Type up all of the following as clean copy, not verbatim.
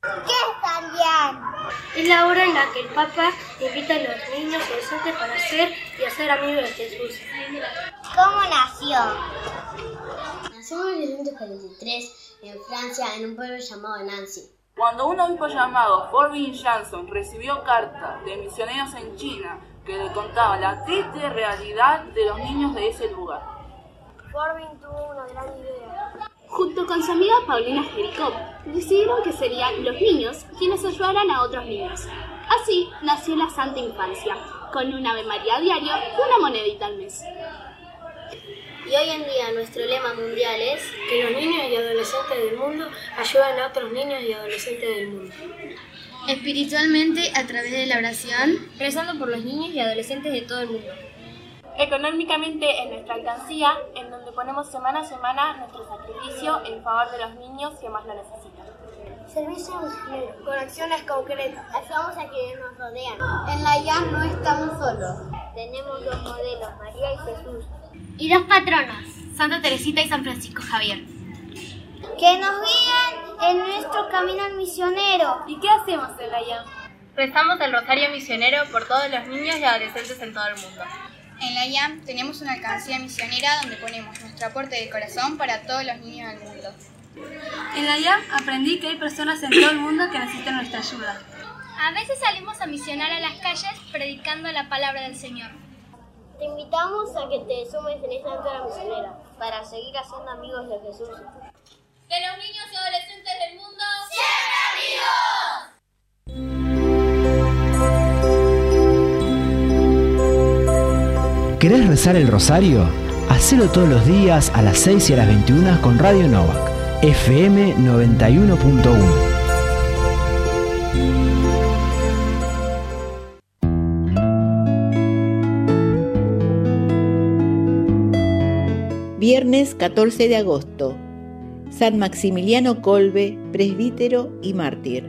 ¿Qué estarían? Es la hora en la que el Papa invita a los niños y adolescentes para ser y hacer amigos de Jesús. ¿Cómo nació? Nació en 1943 en Francia, en un pueblo llamado Nancy. Cuando un obispo llamado Forbin Jansson recibió cartas de misioneros en China que le contaban la triste realidad de los niños de ese lugar. Forbin tuvo una gran idea. Junto con su amiga Paulina Jericó, decidieron que serían los niños quienes ayudaran a otros niños. Así nació la Santa Infancia, con un Ave María diario y una monedita al mes. Y hoy en día nuestro lema mundial es que los niños y adolescentes del mundo ayudan a otros niños y adolescentes del mundo. Espiritualmente, a través de la oración, Rezando por los niños y adolescentes de todo el mundo. Económicamente en nuestra alcancía, en donde ponemos semana a semana nuestro sacrificio en favor de los niños que más lo necesitan. Servicio misionero, con acciones concretas. Ayudamos a quienes nos rodean. En la IAM no estamos solos. Tenemos dos modelos, María y Jesús. y dos patronos, Santa Teresita y San Francisco Javier. Que nos guíen en nuestro camino misionero. ¿Y qué hacemos en la IAM? Rezamos el Rosario Misionero por todos los niños y adolescentes en todo el mundo. En la IAM tenemos una alcancía misionera donde ponemos nuestro aporte de corazón para todos los niños del mundo. En la IAM aprendí que hay personas en todo el mundo que necesitan nuestra ayuda. A veces salimos a misionar a las calles predicando la palabra del Señor. Te invitamos a que te sumes en esta aventura misionera para seguir haciendo amigos de Jesús. Que los niños y adolescentes del mundo ¡siempre amigos! ¿Querés rezar el rosario? Hacelo todos los días a las 6 y a las 21 con Radio Novak, FM 91.1. Viernes 14 de agosto. San Maximiliano Kolbe, presbítero y mártir.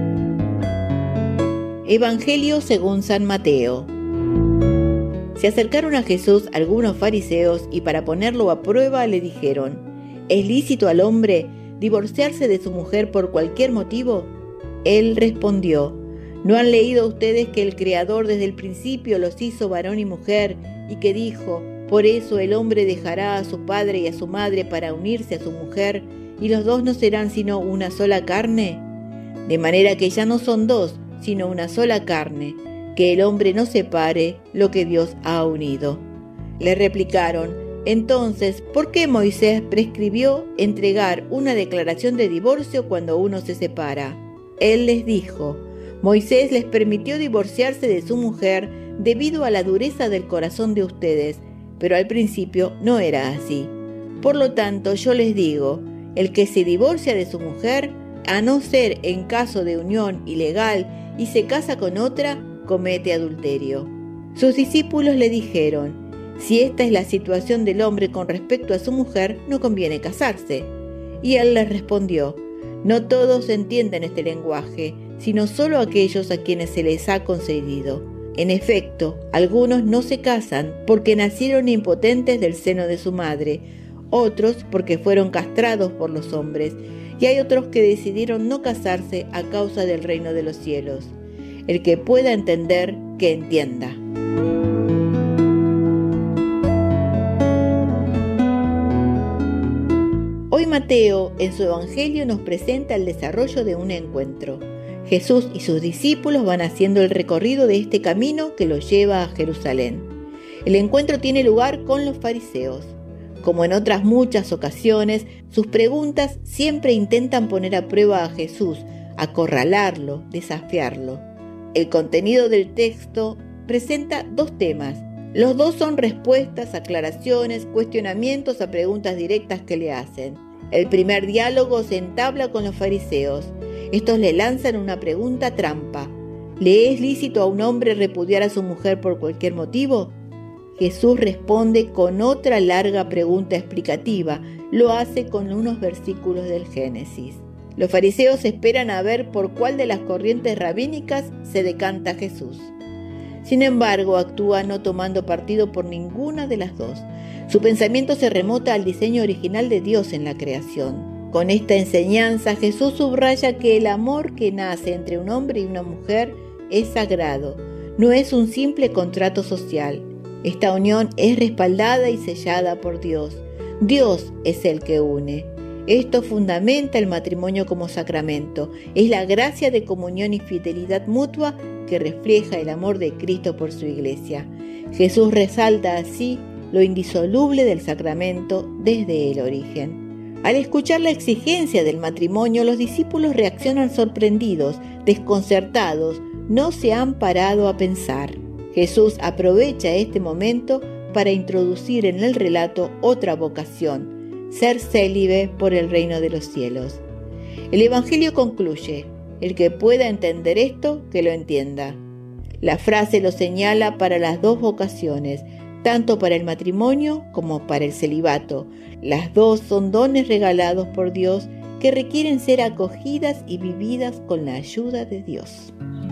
Evangelio según San Mateo. Se acercaron a Jesús algunos fariseos y para ponerlo a prueba le dijeron: ¿Es lícito al hombre divorciarse de su mujer por cualquier motivo? Él respondió: ¿No han leído ustedes que el Creador desde el principio los hizo varón y mujer y que dijo: por eso el hombre dejará a su padre y a su madre para unirse a su mujer, y los dos no serán sino una sola carne? De manera que ya no son dos, sino una sola carne. Que el hombre no separe lo que Dios ha unido. Le replicaron: entonces, ¿por qué Moisés prescribió entregar una declaración de divorcio cuando uno se separa? Él les dijo: Moisés les permitió divorciarse de su mujer debido a la dureza del corazón de ustedes, pero al principio no era así. Por lo tanto, yo les digo, el que se divorcia de su mujer, a no ser en caso de unión ilegal y se casa con otra, comete adulterio. Sus discípulos le dijeron: si esta es la situación del hombre con respecto a su mujer, no conviene casarse. Y él les respondió: no todos entienden este lenguaje, sino solo aquellos a quienes se les ha concedido. En efecto, algunos no se casan porque nacieron impotentes del seno de su madre, otros porque fueron castrados por los hombres, y hay otros que decidieron no casarse a causa del reino de los cielos. El que pueda entender, que entienda. Hoy Mateo, en su Evangelio, nos presenta el desarrollo de un encuentro. Jesús y sus discípulos van haciendo el recorrido de este camino que los lleva a Jerusalén. El encuentro tiene lugar con los fariseos. Como en otras muchas ocasiones, sus preguntas siempre intentan poner a prueba a Jesús, acorralarlo, desafiarlo. El contenido del texto presenta dos temas. Los dos son respuestas, aclaraciones, cuestionamientos a preguntas directas que le hacen. El primer diálogo se entabla con los fariseos. Estos le lanzan una pregunta trampa. ¿Le es lícito a un hombre repudiar a su mujer por cualquier motivo? Jesús responde con otra larga pregunta explicativa. Lo hace con unos versículos del Génesis. Los fariseos esperan a ver por cuál de las corrientes rabínicas se decanta Jesús. Sin embargo, actúa no tomando partido por ninguna de las dos. Su pensamiento se remota al diseño original de Dios en la creación. Con esta enseñanza, Jesús subraya que el amor que nace entre un hombre y una mujer es sagrado, no es un simple contrato social. Esta unión es respaldada y sellada por Dios. Dios es el que une. Esto fundamenta el matrimonio como sacramento. Es la gracia de comunión y fidelidad mutua que refleja el amor de Cristo por su Iglesia. Jesús resalta así lo indisoluble del sacramento desde el origen. Al escuchar la exigencia del matrimonio, los discípulos reaccionan sorprendidos, desconcertados, no se han parado a pensar. Jesús aprovecha este momento para introducir en el relato otra vocación: ser célibe por el reino de los cielos. El Evangelio concluye: el que pueda entender esto, que lo entienda. La frase lo señala para las dos vocaciones, tanto para el matrimonio como para el celibato. Las dos son dones regalados por Dios que requieren ser acogidas y vividas con la ayuda de Dios.